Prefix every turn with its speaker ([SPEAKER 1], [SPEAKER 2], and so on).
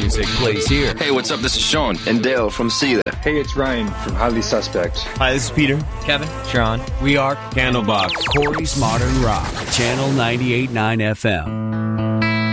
[SPEAKER 1] music plays here.
[SPEAKER 2] Hey, what's up? This is Sean.
[SPEAKER 3] And Dale from Cedar.
[SPEAKER 4] Hey, it's Ryan from Highly Suspect.
[SPEAKER 5] Hi, this is Peter.
[SPEAKER 6] Kevin. Sean.
[SPEAKER 1] We are Candlebox.
[SPEAKER 7] Corey's Modern Rock. Channel 98.9 FM.